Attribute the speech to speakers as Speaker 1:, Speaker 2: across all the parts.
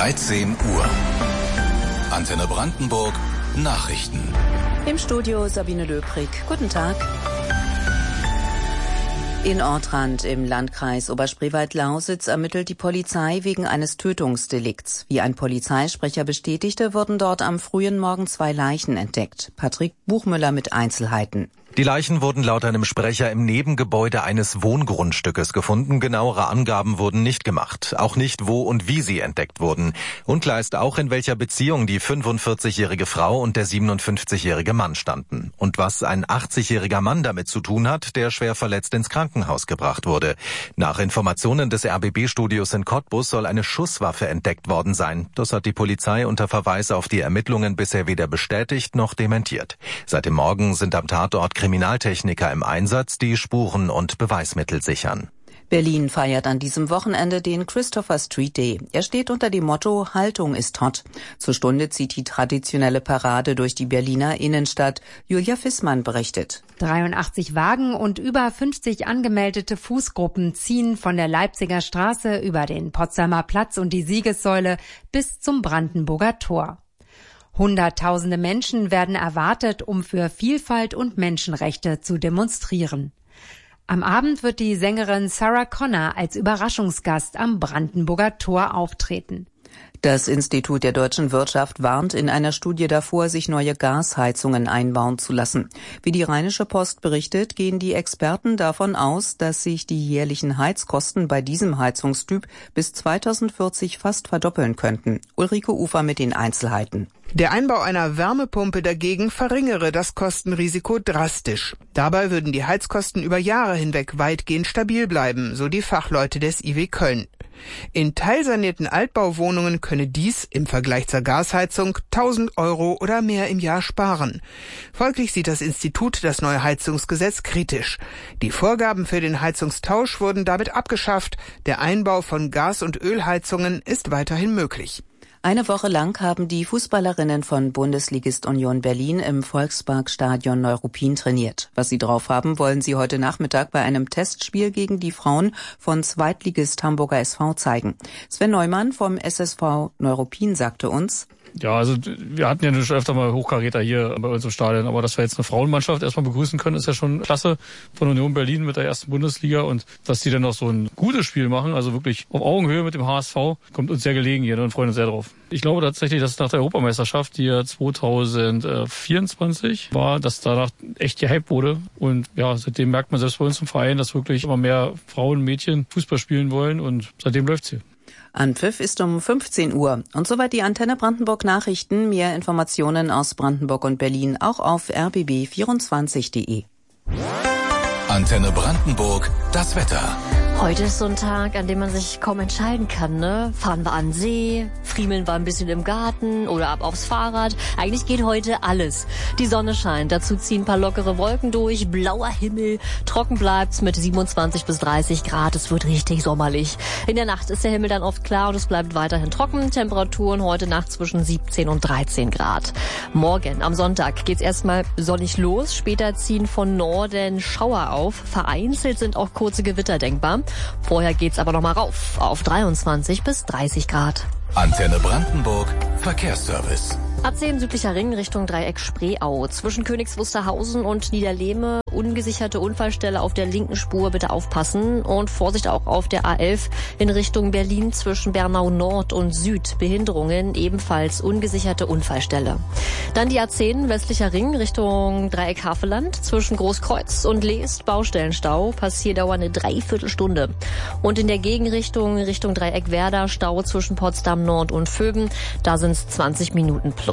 Speaker 1: 13 Uhr. Antenne Brandenburg Nachrichten.
Speaker 2: Im Studio Sabine Löbrig. Guten Tag. In Ortrand im Landkreis Oberspreewald-Lausitz ermittelt die Polizei wegen eines Tötungsdelikts. Wie ein Polizeisprecher bestätigte, wurden dort am frühen Morgen 2 Leichen entdeckt. Patrick Buchmüller mit Einzelheiten.
Speaker 3: Die Leichen wurden laut einem Sprecher im Nebengebäude eines Wohngrundstückes gefunden. Genauere Angaben wurden nicht gemacht. Auch nicht, wo und wie sie entdeckt wurden. Unklar ist auch, in welcher Beziehung die 45-jährige Frau und der 57-jährige Mann standen. Und was ein 80-jähriger Mann damit zu tun hat, der schwer verletzt ins Krankenhaus gebracht wurde. Nach Informationen des RBB-Studios in Cottbus soll eine Schusswaffe entdeckt worden sein. Das hat die Polizei unter Verweis auf die Ermittlungen bisher weder bestätigt noch dementiert. Seit dem Morgen sind am Tatort Kriminaltechniker im Einsatz, die Spuren und Beweismittel sichern.
Speaker 2: Berlin feiert an diesem Wochenende den Christopher Street Day. Er steht unter dem Motto Haltung ist hot. Zur Stunde zieht die traditionelle Parade durch die Berliner Innenstadt. Julia Fissmann berichtet.
Speaker 4: 83 Wagen und über 50 angemeldete Fußgruppen ziehen von der Leipziger Straße über den Potsdamer Platz und die Siegessäule bis zum Brandenburger Tor. Hunderttausende Menschen werden erwartet, um für Vielfalt und Menschenrechte zu demonstrieren. Am Abend wird die Sängerin Sarah Connor als Überraschungsgast am Brandenburger Tor auftreten.
Speaker 2: Das Institut der deutschen Wirtschaft warnt in einer Studie davor, sich neue Gasheizungen einbauen zu lassen. Wie die Rheinische Post berichtet, gehen die Experten davon aus, dass sich die jährlichen Heizkosten bei diesem Heizungstyp bis 2040 fast verdoppeln könnten. Ulrike Ufer mit den Einzelheiten.
Speaker 5: Der Einbau einer Wärmepumpe dagegen verringere das Kostenrisiko drastisch. Dabei würden die Heizkosten über Jahre hinweg weitgehend stabil bleiben, so die Fachleute des IW Köln. In teilsanierten Altbauwohnungen könne dies im Vergleich zur Gasheizung 1.000 € oder mehr im Jahr sparen. Folglich sieht das Institut das neue Heizungsgesetz kritisch. Die Vorgaben für den Heizungstausch wurden damit abgeschafft. Der Einbau von Gas- und Ölheizungen ist weiterhin möglich.
Speaker 2: Eine Woche lang haben die Fußballerinnen von Bundesligist Union Berlin im Volksparkstadion Neuruppin trainiert. Was sie drauf haben, wollen sie heute Nachmittag bei einem Testspiel gegen die Frauen von Zweitligist Hamburger SV zeigen. Sven Neumann vom SSV Neuruppin sagte uns:
Speaker 6: Ja, also wir hatten ja schon öfter mal Hochkaräter hier bei uns im Stadion, aber dass wir jetzt eine Frauenmannschaft erstmal begrüßen können, ist ja schon klasse von Union Berlin mit der ersten Bundesliga, und dass die dann noch so ein gutes Spiel machen, also wirklich auf Augenhöhe mit dem HSV, kommt uns sehr gelegen hier und freuen uns sehr drauf. Ich glaube tatsächlich, dass nach der Europameisterschaft, die ja 2024 war, dass danach echt gehypt wurde, und ja, seitdem merkt man selbst bei uns im Verein, dass wirklich immer mehr Frauen und Mädchen Fußball spielen wollen, und seitdem läuft's hier.
Speaker 2: Anpfiff ist um 15 Uhr. Und soweit die Antenne Brandenburg Nachrichten. Mehr Informationen aus Brandenburg und Berlin auch auf rbb24.de.
Speaker 1: Antenne Brandenburg, das Wetter.
Speaker 7: Heute ist so ein Tag, an dem man sich kaum entscheiden kann, ne? Fahren wir an den See, friemeln wir ein bisschen im Garten oder ab aufs Fahrrad. Eigentlich geht heute alles. Die Sonne scheint, dazu ziehen ein paar lockere Wolken durch, blauer Himmel, trocken bleibt's mit 27 bis 30 Grad. Es wird richtig sommerlich. In der Nacht ist der Himmel dann oft klar und es bleibt weiterhin trocken. Temperaturen heute Nacht zwischen 17 und 13 Grad. Morgen, am Sonntag, geht's erstmal sonnig los. Später ziehen von Norden Schauer auf. Vereinzelt sind auch kurze Gewitter denkbar. Vorher geht's aber noch mal rauf auf 23 bis 30 Grad.
Speaker 1: Antenne Brandenburg Verkehrsservice.
Speaker 7: A10 südlicher Ring Richtung Dreieck Spreeau. Zwischen Königs Wusterhausen und Niederlehme ungesicherte Unfallstelle auf der linken Spur, bitte aufpassen. Und Vorsicht auch auf der A11 in Richtung Berlin zwischen Bernau Nord und Süd. Behinderungen, ebenfalls ungesicherte Unfallstelle. Dann die A10 westlicher Ring Richtung Dreieck Havelland. Zwischen Großkreuz und Leest Baustellenstau. Passierdauer eine Dreiviertelstunde. Und in der Gegenrichtung Richtung Dreieck Werder Stau zwischen Potsdam Nord und Vöben. Da sind's 20 Minuten plus.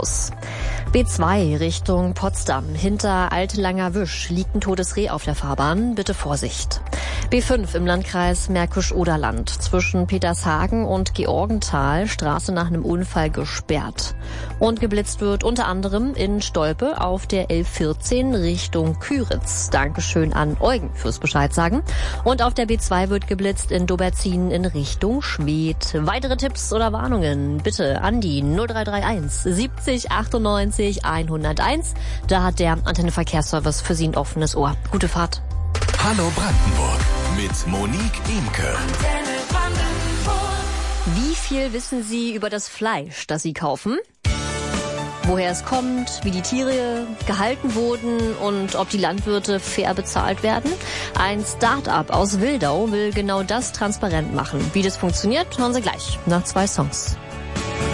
Speaker 7: B2 Richtung Potsdam. Hinter Altlanger Wisch liegt ein totes Reh auf der Fahrbahn. Bitte Vorsicht. B5 im Landkreis Märkisch-Oderland. Zwischen Petershagen und Georgenthal. Straße nach einem Unfall gesperrt. Und geblitzt wird unter anderem in Stolpe auf der L14 Richtung Küritz. Dankeschön an Eugen fürs Bescheid sagen. Und auf der B2 wird geblitzt in Doberzin in Richtung Schwedt. Weitere Tipps oder Warnungen bitte an die 0331 70 98 101. Da hat der Antenne Verkehrsservice für Sie ein offenes Ohr. Gute Fahrt.
Speaker 1: Hallo Brandenburg mit Monique Imke.
Speaker 8: Antenne Brandenburg.
Speaker 7: Wie viel wissen Sie über das Fleisch, das Sie kaufen? Woher es kommt, wie die Tiere gehalten wurden und ob die Landwirte fair bezahlt werden? Ein Start-up aus Wildau will genau das transparent machen. Wie das funktioniert, hören Sie gleich nach 2 Songs.